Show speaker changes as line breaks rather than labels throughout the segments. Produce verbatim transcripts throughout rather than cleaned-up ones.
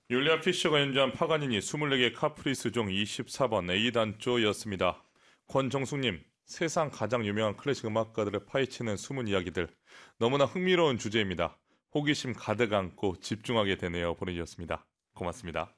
율리아 피셔가 연주한 파가니니 이십사 개 카프리스 중 이십사 번 A단조였습니다. 권정숙님, 세상 가장 유명한 클래식 음악가들을 파헤치는 숨은 이야기들. 너무나 흥미로운 주제입니다. 호기심 가득 안고 집중하게 되네요. 보내주셨습니다. 고맙습니다.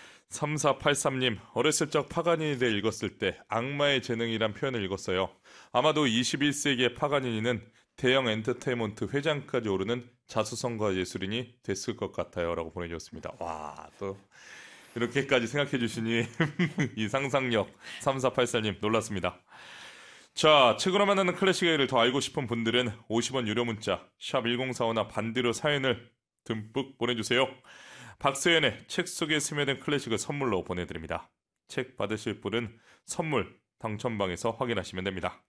삼사팔삼님, 어렸을 적 파가니니를 읽었을 때 악마의 재능이란 표현을 읽었어요. 아마도 이십일 세기의 파가니니는 대형 엔터테인먼트 회장까지 오르는 자수성가 예술인이 됐을 것 같아요. 라고 보내주셨습니다. 와, 또 이렇게까지 생각해 주시니 이 상상력. 삼사팔사님 놀랐습니다. 자, 책으로 만나는 클래식을 더 알고 싶은 분들은 오십 원 유료 문자 샵 천사십오나 반디로 사연을 듬뿍 보내주세요. 박세연의 책 속에 스며든 클래식을 선물로 보내드립니다. 책 받으실 분은 선물 당첨방에서 확인하시면 됩니다.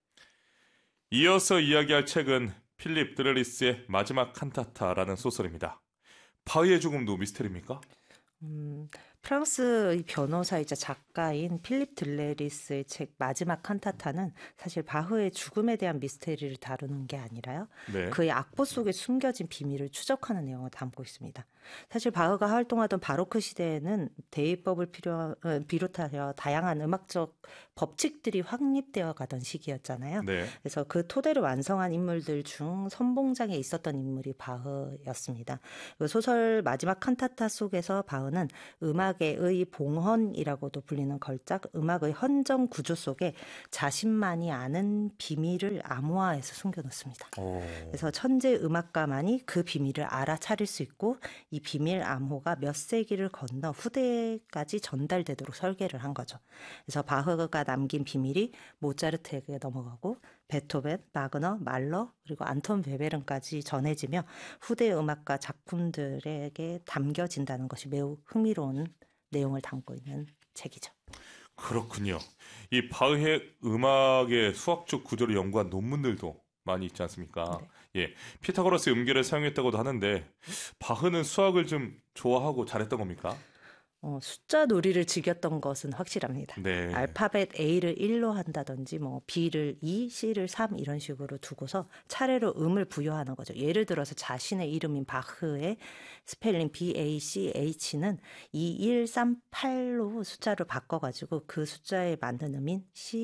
이어서 이야기할 책은 필립 드레리스의 마지막 칸타타라는 소설입니다. 바흐의 죽음도 미스테리입니까?
음, 프랑스의 변호사이자 작가인 필립 들레리스의 책 마지막 칸타타는 사실 바흐의 죽음에 대한 미스테리를 다루는 게 아니라요.
네.
그의 악보 속에 숨겨진 비밀을 추적하는 내용을 담고 있습니다. 사실 바흐가 활동하던 바로크 시대에는 대위법을 필요, 비롯하여 다양한 음악적 법칙들이 확립되어 가던 시기였잖아요.
네.
그래서 그 토대를 완성한 인물들 중 선봉장에 있었던 인물이 바흐였습니다. 그 소설 마지막 칸타타 속에서 바흐는 음악의 봉헌이라고도 불리는 걸작, 음악의 헌정 구조 속에 자신만이 아는 비밀을 암호화해서 숨겨놓습니다.
오.
그래서 천재 음악가만이 그 비밀을 알아차릴 수 있고 이 비밀 암호가 몇 세기를 건너 후대까지 전달되도록 설계를 한 거죠. 그래서 바흐가 남긴 비밀이 모차르트에게 넘어가고 베토벤, 바그너, 말러 그리고 안톤 베베른까지 전해지며 후대 음악가 작품들에게 담겨진다는 것이 매우 흥미로운 내용을 담고 있는 책이죠.
그렇군요. 이 바흐의 음악의 수학적 구조를 연구한 논문들도 많이 있지 않습니까?
네.
예, 피타고라스 음계를 사용했다고도 하는데 바흐는 수학을 좀 좋아하고 잘했던 겁니까?
어, 숫자 놀이를 즐겼던 것은 확실합니다.
네.
알파벳 A를 일로 한다든지 뭐 B를 이, C를 삼 이런 식으로 두고서 차례로 음을 부여하는 거죠. 예를 들어서 자신의 이름인 바흐의 스펠링 B A C H는 이, 일, 삼, 팔로 숫자를 바꿔가지고 그 숫자에 맞는 음인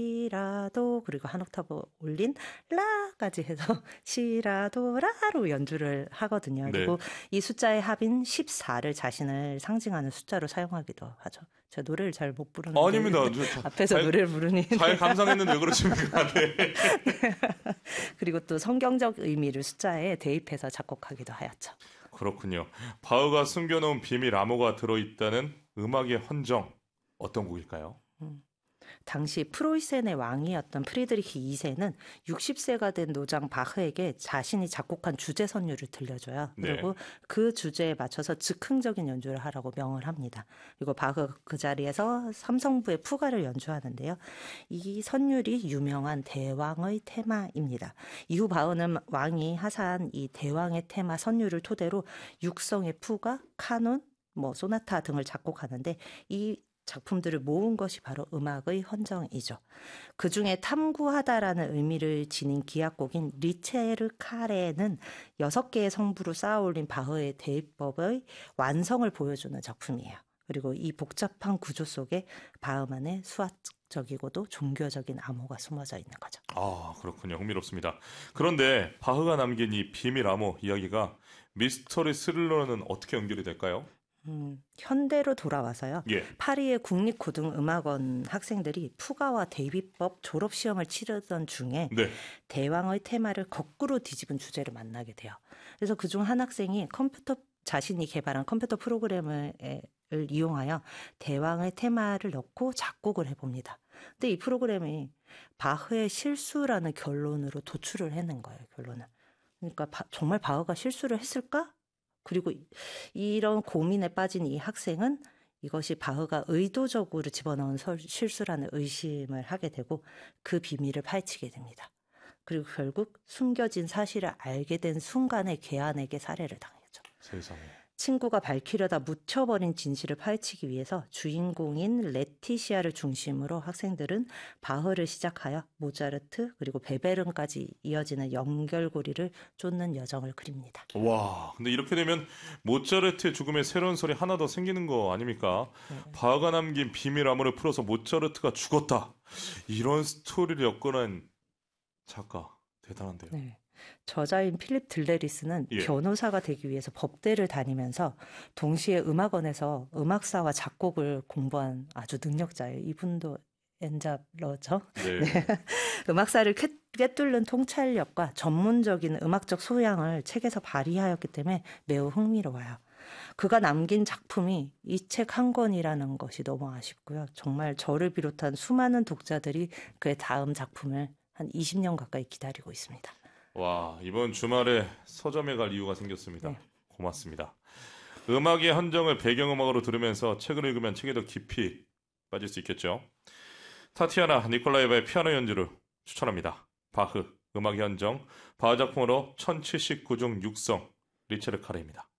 시라도 그리고 한 옥타브 올린 라까지 해서 시라도라로 연주를 하거든요.
네.
그리고 이 숫자의 합인 십사를 자신을 상징하는 숫자로 사용하기도 하죠. 제가 노래를 잘 못 부르는데
아닙니다. 저,
앞에서
잘,
노래를 부르니
잘 감상했는데 왜 그러십니까? 네.
그리고 또 성경적 의미를 숫자에 대입해서 작곡하기도 하였죠.
그렇군요. 바흐가 숨겨놓은 비밀 암호가 들어있다는 음악의 헌정, 어떤 곡일까요?
음. 당시 프로이센의 왕이었던 프리드리히 이 세는 육십 세가 된 노장 바흐에게 자신이 작곡한 주제 선율을 들려줘요. 그리고
네.
그 주제에 맞춰서 즉흥적인 연주를 하라고 명을 합니다. 그리고 바흐가 그 자리에서 삼성부의 푸가를 연주하는데요. 이 선율이 유명한 대왕의 테마입니다. 이후 바흐는 왕이 하사한 이 대왕의 테마 선율을 토대로 육성의 푸가, 카논, 뭐 소나타 등을 작곡하는데 이 작품들을 모은 것이 바로 음악의 헌정이죠. 그중에 탐구하다라는 의미를 지닌 기악곡인 리체르 카레는 여섯 개의 성부로 쌓아올린 바흐의 대입법의 완성을 보여주는 작품이에요. 그리고 이 복잡한 구조 속에 바흐만의 수학적이고도 종교적인 암호가 숨어져 있는 거죠.
아, 그렇군요. 흥미롭습니다. 그런데 바흐가 남긴 이 비밀 암호 이야기가 미스터리 스릴러는 어떻게 연결이 될까요?
음, 현대로 돌아와서요.
예.
파리의 국립고등음악원 학생들이 푸가와 대비법 졸업시험을 치르던 중에
네.
대왕의 테마를 거꾸로 뒤집은 주제를 만나게 돼요. 그래서 그중 한 학생이 컴퓨터 자신이 개발한 컴퓨터 프로그램을 을 이용하여 대왕의 테마를 넣고 작곡을 해봅니다. 근데 이 프로그램이 바흐의 실수라는 결론으로 도출을 해낸 거예요. 결론을. 그러니까 바, 정말 바흐가 실수를 했을까? 그리고 이런 고민에 빠진 이 학생은 이것이 바흐가 의도적으로 집어넣은 실수라는 의심을 하게 되고 그 비밀을 파헤치게 됩니다. 그리고 결국 숨겨진 사실을 알게 된 순간에 괴한에게 살해를 당했죠.
세상에.
친구가 밝히려다 묻혀버린 진실을 파헤치기 위해서 주인공인 레티시아를 중심으로 학생들은 바흐를 시작하여 모차르트 그리고 베베른까지 이어지는 연결고리를 쫓는 여정을 그립니다.
와, 근데 이렇게 되면 모차르트의 죽음에 새로운 설이 하나 더 생기는 거 아닙니까?
네.
바흐가 남긴 비밀 암호를 풀어서 모차르트가 죽었다. 이런 스토리를 엮어낸 작가 대단한데요.
네. 저자인 필립 들레리스는
예.
변호사가 되기 위해서 법대를 다니면서 동시에 음악원에서 음악사와 작곡을 공부한 아주 능력자예요. 이분도 엔잡러죠.
네.
음악사를 꿰- 꿰뚫는 통찰력과 전문적인 음악적 소양을 책에서 발휘하였기 때문에 매우 흥미로워요. 그가 남긴 작품이 이 책 한 권이라는 것이 너무 아쉽고요. 정말 저를 비롯한 수많은 독자들이 그의 다음 작품을 한 이십 년 가까이 기다리고 있습니다.
와, 이번 주말에 서점에 갈 이유가 생겼습니다.
네.
고맙습니다. 음악의 헌정을 배경음악으로 들으면서 책을 읽으면 책에 더 깊이 빠질 수 있겠죠. 타티아나 니콜라예바의 피아노 연주를 추천합니다. 바흐, 음악의 헌정, 바흐 작품으로 천칠십구 중 육 성, 리체르 카레입니다.